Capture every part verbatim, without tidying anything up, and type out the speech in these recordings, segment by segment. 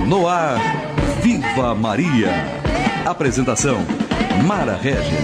No ar, Viva Maria. Apresentação, Mara Régia.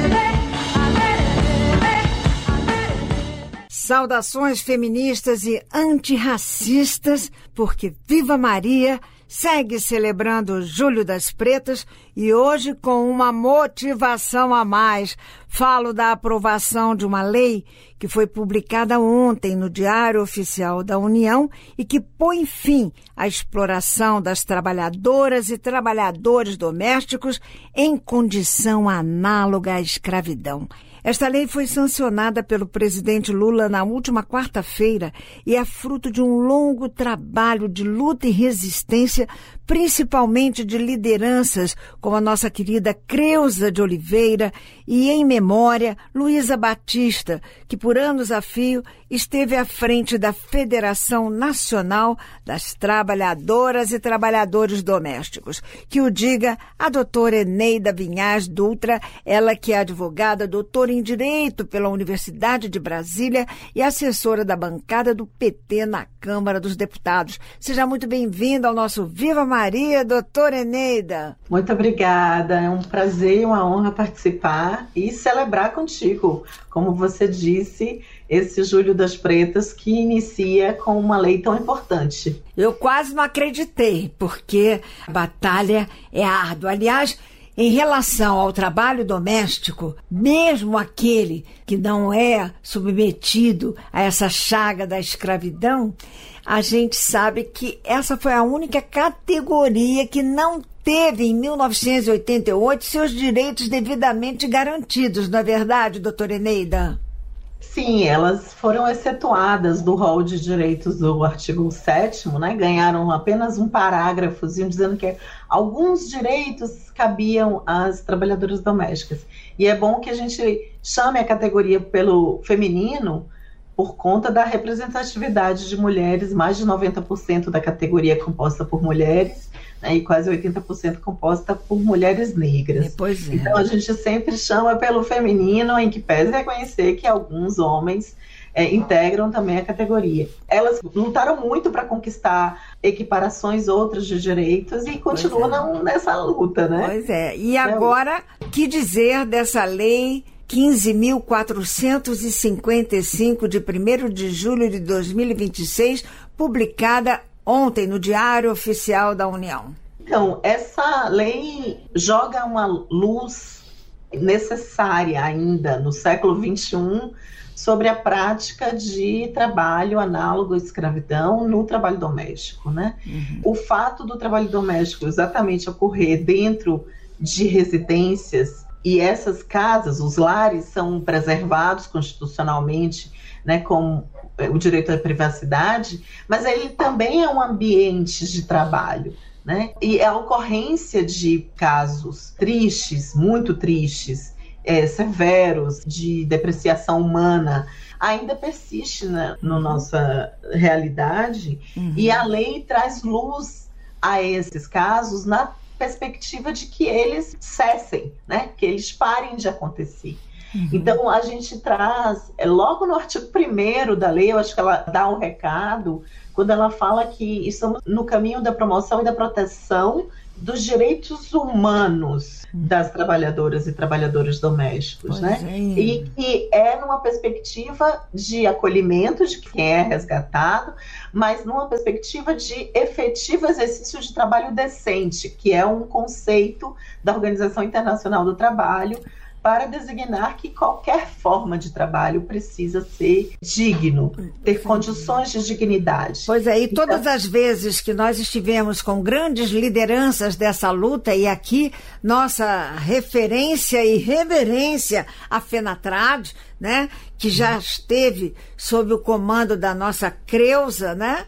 Saudações feministas e antirracistas, porque Viva Maria segue celebrando o Julho das Pretas e hoje com uma motivação a mais. Falo da aprovação de uma lei que foi publicada ontem no Diário Oficial da União e que põe fim à exploração das trabalhadoras e trabalhadores domésticos em condição análoga à escravidão. Esta lei foi sancionada pelo presidente Lula na última quarta-feira e é fruto de um longo trabalho de luta e resistência, principalmente de lideranças como a nossa querida Creuza de Oliveira e, em memória, Luísa Batista, que por anos a fio esteve à frente da Federação Nacional das Trabalhadoras e Trabalhadores Domésticos. Que o diga a doutora Eneida Vinhas Dutra, ela que é advogada, doutora em Direito pela Universidade de Brasília e assessora da bancada do P T na Câmara dos Deputados. Seja muito bem-vinda ao nosso Viva Maria, doutora Eneida. Muito obrigada, é um prazer e uma honra participar e celebrar contigo, como você disse, esse Julho das Pretas que inicia com uma lei tão importante. Eu quase não acreditei, porque a batalha é árdua. Aliás, em relação ao trabalho doméstico, mesmo aquele que não é submetido a essa chaga da escravidão, a gente sabe que essa foi a única categoria que não teve, em mil novecentos e oitenta e oito, seus direitos devidamente garantidos, não é verdade, doutora Eneida? Sim, elas foram excetuadas do rol de direitos do artigo sétimo, né? Ganharam apenas um parágrafozinho dizendo que alguns direitos cabiam às trabalhadoras domésticas. E é bom que a gente chame a categoria pelo feminino por conta da representatividade de mulheres, mais de noventa por cento da categoria é composta por mulheres, né, e quase oitenta por cento composta por mulheres negras. Pois é. Então a gente sempre chama pelo feminino, em que pese reconhecer que alguns homens é, integram também a categoria. Elas lutaram muito para conquistar equiparações outras de direitos e continuam é. nessa luta, né? Pois é. E agora, é. que dizer dessa lei quinze mil quatrocentos e cinquenta e cinco, de primeiro de julho de dois mil e vinte e seis, publicada ontem no Diário Oficial da União? Então, essa lei joga uma luz necessária ainda no século vinte e um sobre a prática de trabalho análogo à escravidão no trabalho doméstico, né? Uhum. O fato do trabalho doméstico exatamente ocorrer dentro de residências, e essas casas, os lares, são preservados constitucionalmente, né, com o direito à privacidade, mas ele também é um ambiente de trabalho, né? E a ocorrência de casos tristes, muito tristes, é, severos, de depreciação humana, ainda persiste na, na nossa realidade, uhum. E a lei traz luz a esses casos na perspectiva de que eles cessem, né? Que eles parem de acontecer. Uhum. Então, a gente traz, logo no artigo primeiro da lei, eu acho que ela dá um recado, quando ela fala que estamos no caminho da promoção e da proteção dos direitos humanos das trabalhadoras e trabalhadores domésticos, pois né? É. E que é numa perspectiva de acolhimento de quem é resgatado, mas numa perspectiva de efetivo exercício de trabalho decente, que é um conceito da Organização Internacional do Trabalho, para designar que qualquer forma de trabalho precisa ser digno, ter condições de dignidade. Pois é, e todas então, as vezes que nós estivemos com grandes lideranças dessa luta, e aqui nossa referência e reverência à FENATRAD, né, que já esteve sob o comando da nossa Creuza, né,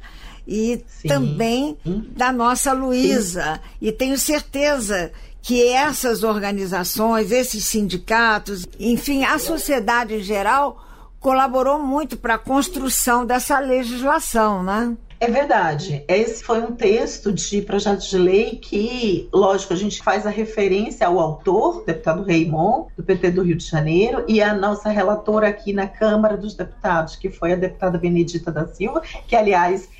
e sim. também da nossa Luísa, e tenho certeza que essas organizações, esses sindicatos, enfim, a sociedade em geral, colaborou muito para a construção dessa legislação, né? É verdade. Esse foi um texto de projeto de lei que, lógico, a gente faz a referência ao autor, o deputado Raymond, do P T do Rio de Janeiro, e a nossa relatora aqui na Câmara dos Deputados, que foi a deputada Benedita da Silva, que, aliás,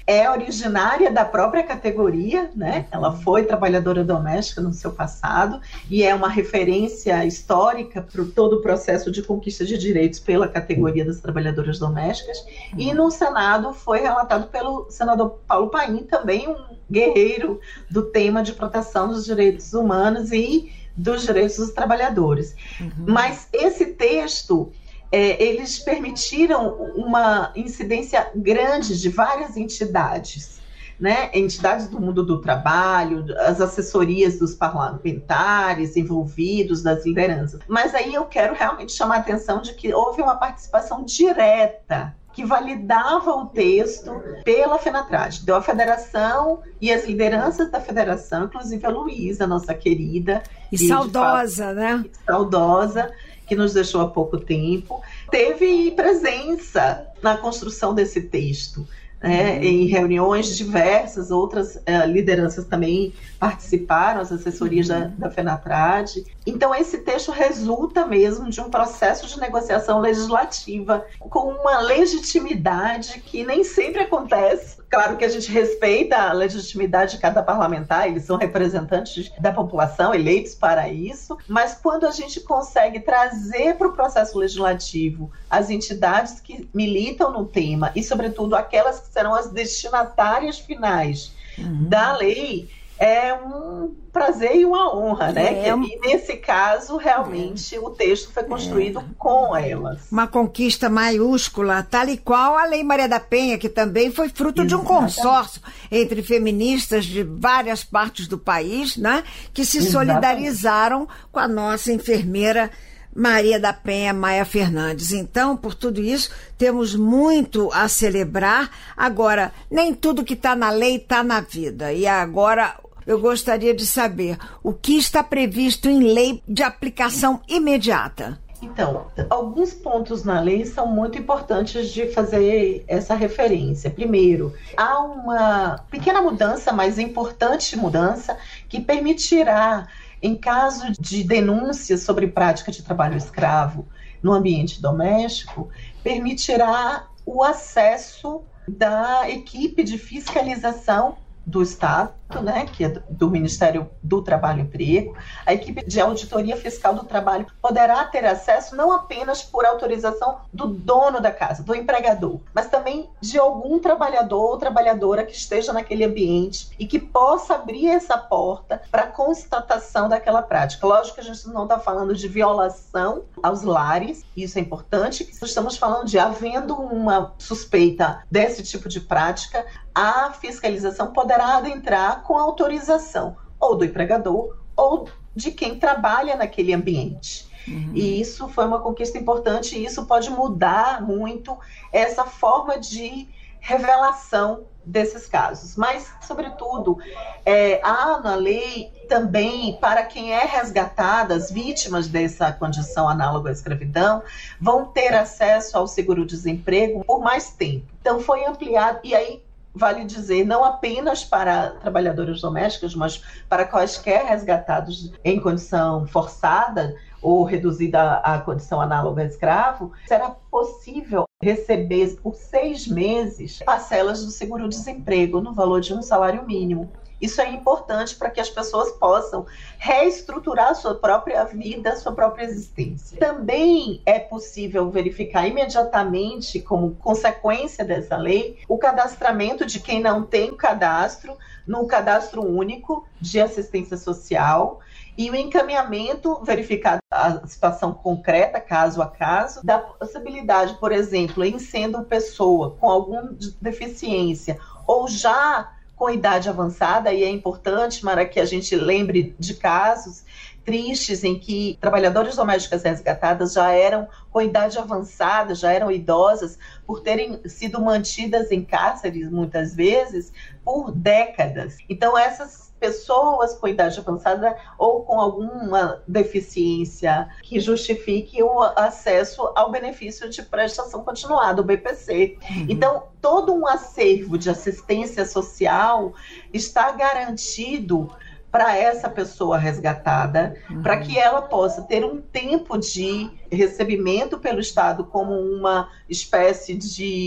é originária da própria categoria, né? Ela foi trabalhadora doméstica no seu passado e é uma referência histórica para todo o processo de conquista de direitos pela categoria das trabalhadoras domésticas. E no Senado foi relatado pelo senador Paulo Paim, também um guerreiro do tema de proteção dos direitos humanos e dos direitos dos trabalhadores. Uhum. Mas esse texto... É, eles permitiram uma incidência grande de várias entidades, né? Entidades do mundo do trabalho, as assessorias dos parlamentares envolvidos, das lideranças. Mas aí eu quero realmente chamar a atenção de que houve uma participação direta que validava o texto pela FENATRAD. Deu a federação e as lideranças da federação, inclusive a Luísa, nossa querida. E, e saudosa, fato, né? Saudosa, que nos deixou há pouco tempo, teve presença na construção desse texto, né? Uhum. Em reuniões diversas, outras uh, lideranças também participaram, as assessorias uhum. da, da FENATRAD. Então, esse texto resulta mesmo de um processo de negociação legislativa com uma legitimidade que nem sempre acontece. Claro que a gente respeita a legitimidade de cada parlamentar, eles são representantes da população, eleitos para isso, mas quando a gente consegue trazer para o processo legislativo as entidades que militam no tema e, sobretudo, aquelas que serão as destinatárias finais uhum. da lei, é um prazer e uma honra, né? É, e nesse caso, realmente, é. o texto foi construído é. com elas. Uma conquista maiúscula, tal e qual a Lei Maria da Penha, que também foi fruto Exatamente. de um consórcio entre feministas de várias partes do país, né? Que se Exatamente. solidarizaram com a nossa enfermeira Maria da Penha Maia Fernandes. Então, por tudo isso, temos muito a celebrar. Agora, nem tudo que está na lei está na vida. E agora... eu gostaria de saber o que está previsto em lei de aplicação imediata. Então, alguns pontos na lei são muito importantes de fazer essa referência. Primeiro, há uma pequena mudança, mas importante mudança, que permitirá, em caso de denúncia sobre prática de trabalho escravo no ambiente doméstico, permitirá o acesso da equipe de fiscalização do Estado, né, que é do Ministério do Trabalho e Emprego. A equipe de auditoria fiscal do trabalho poderá ter acesso não apenas por autorização do dono da casa, do empregador, mas também de algum trabalhador ou trabalhadora que esteja naquele ambiente e que possa abrir essa porta para constatação daquela prática. Lógico que a gente não está falando de violação aos lares, isso é importante. Estamos falando de, havendo uma suspeita desse tipo de prática, a fiscalização poderá adentrar com autorização ou do empregador ou de quem trabalha naquele ambiente. Uhum. E isso foi uma conquista importante e isso pode mudar muito essa forma de revelação desses casos. Mas, sobretudo, é, há na lei também, para quem é resgatada, as vítimas dessa condição análoga à escravidão vão ter acesso ao seguro-desemprego por mais tempo. Então, foi ampliado, e aí vale dizer, não apenas para trabalhadoras domésticas, mas para quaisquer resgatados em condição forçada ou reduzida à condição análoga a escravo, será possível receber por seis meses parcelas do seguro-desemprego no valor de um salário mínimo. Isso é importante para que as pessoas possam reestruturar a sua própria vida, a sua própria existência. Também é possível verificar imediatamente, como consequência dessa lei, o cadastramento de quem não tem cadastro no Cadastro Único de Assistência Social e o encaminhamento, verificado a situação concreta, caso a caso, da possibilidade, por exemplo, em sendo pessoa com alguma deficiência ou já com idade avançada, e é importante, Mara, que a gente lembre de casos tristes em que trabalhadoras domésticas resgatadas já eram com idade avançada, já eram idosas, por terem sido mantidas em cárceres, muitas vezes, por décadas. Então, essas pessoas com idade avançada ou com alguma deficiência que justifique o acesso ao benefício de prestação continuada, o B P C. Uhum. Então, todo um acervo de assistência social está garantido para essa pessoa resgatada, uhum. para que ela possa ter um tempo de recebimento pelo Estado como uma espécie de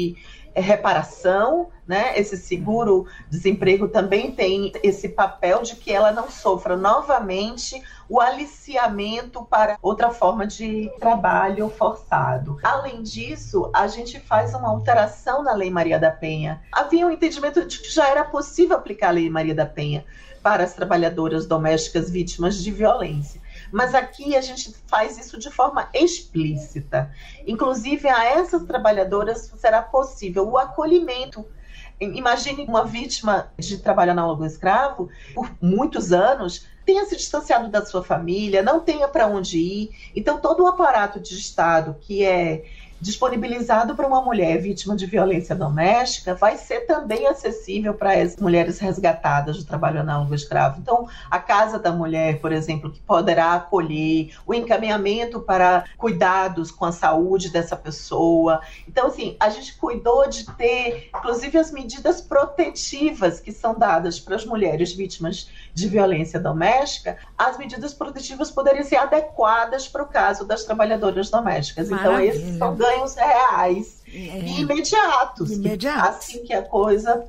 reparação, né? Esse seguro-desemprego também tem esse papel de que ela não sofra novamente o aliciamento para outra forma de trabalho forçado. Além disso, a gente faz uma alteração na Lei Maria da Penha. Havia um entendimento de que já era possível aplicar a Lei Maria da Penha para as trabalhadoras domésticas vítimas de violência. Mas aqui a gente faz isso de forma explícita. Inclusive, a essas trabalhadoras será possível o acolhimento. Imagine uma vítima de trabalho análogo escravo, por muitos anos, tenha se distanciado da sua família, não tenha para onde ir. Então, todo o aparato de Estado que é disponibilizado para uma mulher vítima de violência doméstica vai ser também acessível para as mulheres resgatadas do trabalho análogo escravo. Então, a Casa da Mulher, por exemplo, que poderá acolher, o encaminhamento para cuidados com a saúde dessa pessoa. Então, assim, a gente cuidou de ter, inclusive, as medidas protetivas que são dadas para as mulheres vítimas de violência doméstica, as medidas protetivas poderiam ser adequadas para o caso das trabalhadoras domésticas. Maravilha. Então, esses são ganhos reais é. e imediatos. Imediatos. Que, assim que a coisa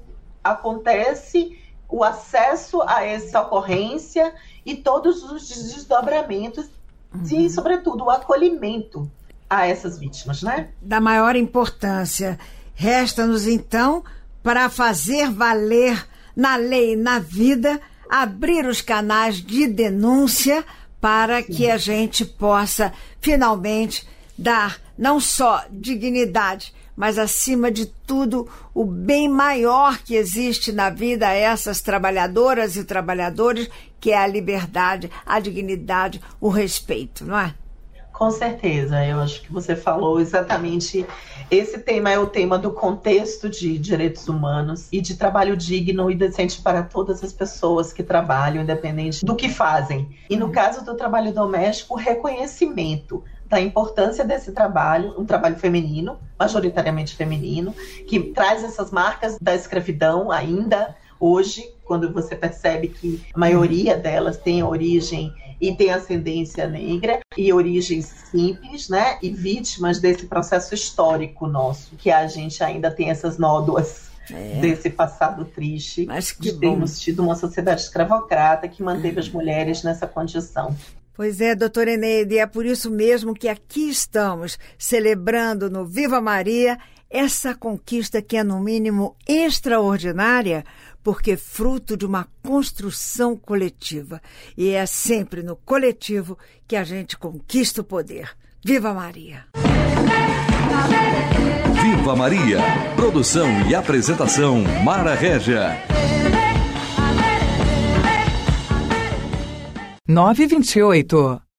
acontece, o acesso a essa ocorrência e todos os desdobramentos uhum. e, sobretudo, o acolhimento a essas vítimas, né? Da maior importância. Resta-nos, então, para fazer valer na lei e na vida, abrir os canais de denúncia para Sim. que a gente possa, finalmente, dar não só dignidade, mas, acima de tudo, o bem maior que existe na vida a essas trabalhadoras e trabalhadores, que é a liberdade, a dignidade, o respeito, não é? Com certeza, eu acho que você falou exatamente. Esse tema é o tema do contexto de direitos humanos e de trabalho digno e decente para todas as pessoas que trabalham, independente do que fazem. E no caso do trabalho doméstico, o reconhecimento da importância desse trabalho, um trabalho feminino, majoritariamente feminino, que traz essas marcas da escravidão ainda hoje, quando você percebe que a maioria delas tem origem e tem ascendência negra e origens simples, né? E vítimas desse processo histórico nosso, que a gente ainda tem essas nódoas é. desse passado triste, Mas que de termos tido uma sociedade escravocrata que manteve as mulheres nessa condição. Pois é, doutora Eneide, é por isso mesmo que aqui estamos, celebrando no Viva Maria essa conquista que é, no mínimo, extraordinária, porque é fruto de uma construção coletiva. E é sempre no coletivo que a gente conquista o poder. Viva Maria! Viva Maria! Produção e apresentação, Mara Régia. nove e vinte e oito.